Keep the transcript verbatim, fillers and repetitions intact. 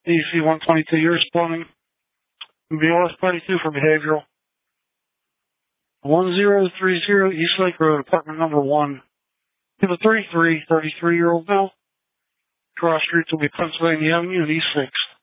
A C one twenty-two years plumbing. B L S twenty-two for behavioral. one zero three zero East Lake Road, apartment number one. We have a thirty-three, thirty-three-year-old male. Cross streets will be Pennsylvania Avenue and East sixth.